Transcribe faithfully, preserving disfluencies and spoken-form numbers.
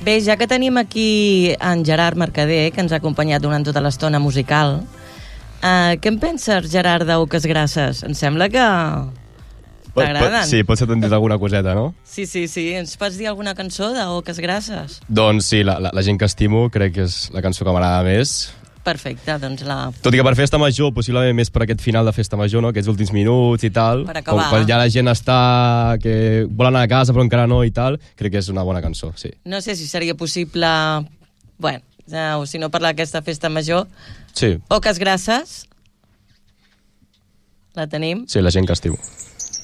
Bé, ja que tenim aquí en Gerard Mercader, que ens ha acompanyat durant tota l'estona musical, uh, què en penses, Gerard, d'Oques Grasses? Em sembla que t'agraden. Sí, potser t'han dit alguna coseta, no? Sí, sí, sí. Ens pots dir alguna cançó d'Oques Grasses? Doncs sí, la, la, la gent que estimo crec que és la cançó que m'agrada més. Perfecte, doncs la... Tot i que per Festa Major, possiblement més per aquest final de Festa Major, no? Aquests últims minuts i tal, per acabar. com quan ja la gent està que vol anar a casa però encara no i tal, crec que és una bona cançó, sí. No sé si seria possible, bueno, ja, o si no parlar d'aquesta Festa Major. Sí. Oques Grasses, la tenim? Sí, la gent que estimo.